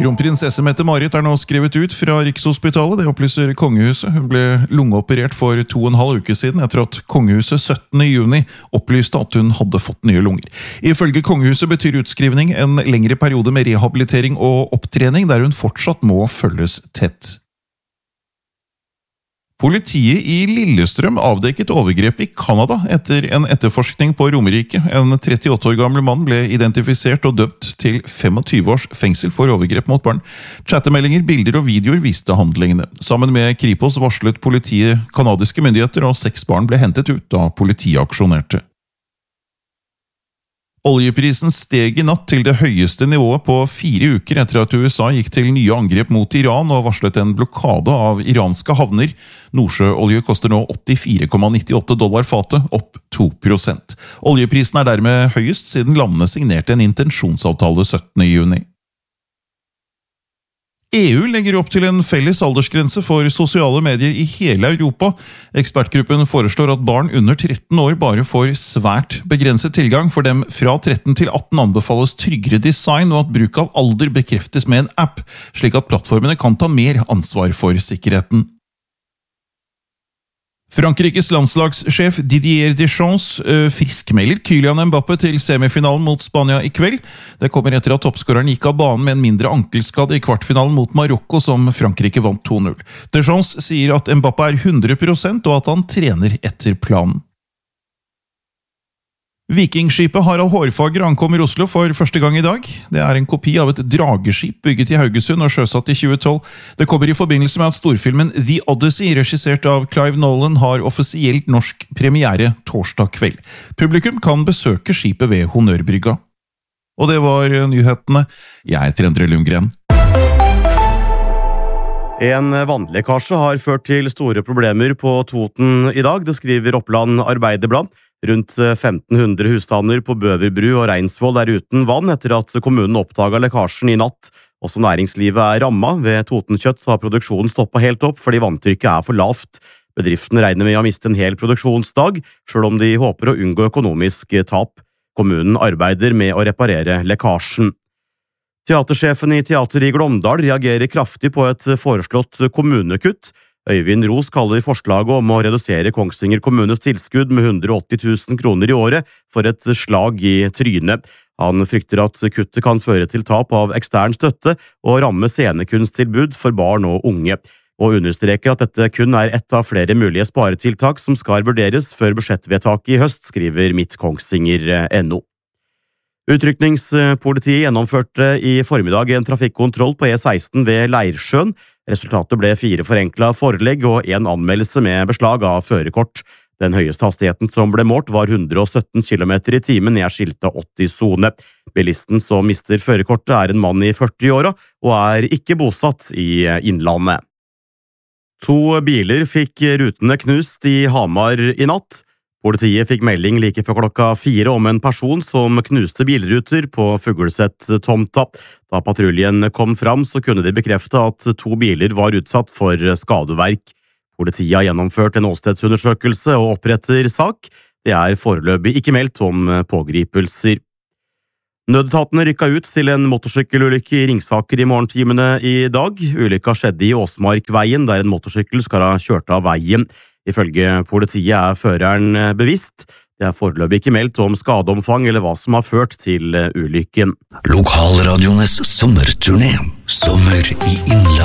Kronprinsesse Mette-Marit nå skrevet ut fra Rikshospitalet, det opplyser kongehuset. Hun ble lungeoperert for 2,5 uker siden, etter at kongehuset 17. juni opplyste at hun hadde fått nye lunger. Ifølge kongehuset betyr utskrivning en lengre periode med rehabilitering og opptrening, der hun fortsatt må følges tett. Politiet i Lillestrøm avdekket overgrep i Kanada etter en etterforskning på Romerike. En 38 år gammel mann ble identifisert og dømt til 25 års fengsel for overgrep mot barn. Chattemeldinger, bilder og videoer viste handlingene. Sammen med Kripos varslet politiet kanadiske myndigheter, og 6 barn ble hentet ut da politiet aksjonerte. Oljeprisen steg i natt til det høyeste nivået på 4 uker etter at USA gikk til nye angrep mot Iran og varslet en blokade av iranske havner. Nordsjøolje koster nå $84,98 fatet, opp 2%. Oljeprisen dermed høyest siden landene signerte en intensjonsavtale 17. juni. EU legger opp til en felles aldersgrense for sosiale medier i hele Europa. Ekspertgruppen foreslår at barn under 13 år bare får svært begrenset tilgang. For dem fra 13 til 18 anbefales tryggere design, og at bruk av alder bekreftes med en app, slik at plattformene kan ta mer ansvar for sikkerheten. Frankrikes landslagssjef Didier Deschamps friskmelder Kylian Mbappé til semifinalen mot Spania i kveld. Det kommer etter at toppskåreren gikk av banen med en mindre ankelskade i kvartfinalen mot Marokko, som Frankrike vant 2-0. Deschamps sier at Mbappé 100%, og at han trener etter planen. Vikingskipet Harald Hårfagre ankommer Oslo for første gang i dag. Det en kopi av et drageskip bygget i Haugesund og sjøsatt i 2012. Det kommer i forbindelse med at storfilmen The Odyssey, regissert av Clive Nolan, har offisielt norsk premiere torsdag kveld. Publikum kan besøke skipet ved Honnørbrygga. Og det var nyhetene. Jeg heter Endre Lundgren. En vannlekkasje har ført til store problemer på Toten i dag, det skriver Oppland Arbeiderblad. Rundt 1500 husstander på Bøverbru og Reinsvoll uten vann etter at kommunen oppdaget lekkasjen i natt. Også næringslivet rammet. Ved Totenkjøtt har produksjonen stoppet helt opp fordi vanntrykket for lavt. Bedriften regner med å miste en hel produksjonsdag, selv om de håper å unngå økonomisk tap. Kommunen arbeider med å reparere lekkasjen. Teatersjefen i teater i Glåmdal reagerer kraftig på et foreslått kommunekutt. Øyvind Ros kaller forslaget om å redusere Kongsvinger kommunes tilskudd med 180 000 kroner i året for et slag i trynet. Han frykter at kuttet kan føre til tap av ekstern støtte og ramme scenekunsttilbud for barn og unge, og understreker at dette kun ett av flere mulige sparetiltak som skal vurderes før budsjettvedtaket i høst, skriver Midt-Kongsvinger.no. Utrykningspolitiet gjennomførte i formiddag en trafikkontroll på E16 ved Leirsjøen. Resultatet ble 4 forenklet forelegg og 1 anmeldelse med beslag av førerkort. Den høyeste hastigheten som ble målt var 117 km i timen i skiltet 80-zone. Bilisten som mister førerkortet en mann i 40-åra og ikke bosatt i Innlandet. 2 biler fikk rutene knust i Hamar i natt. Politiet fikk melding like før klokka 4 om en person som knuste bilruter på Fuglesett-tomta. Da patruljen kom fram, så kunne de bekrefte at 2 biler var utsatt for skadeverk. Politiet har gjennomført en åstedsundersøkelse og oppretter sak. Det foreløpig ikke meldt om pågripelser. Nødetatene rykket ut til en motorsykkelulykke i Ringsaker i morgentimene i dag. Ulykka skjedde i Åsmarkveien, der en motorsykkel skal ha kjørt av veien. Ifølge politiet føreren bevisst. Det foreløpig ikke meldt om skadeomfang eller hva som har ført til ulykken. Lokalradiones sommerturné. Sommer i Innlandet.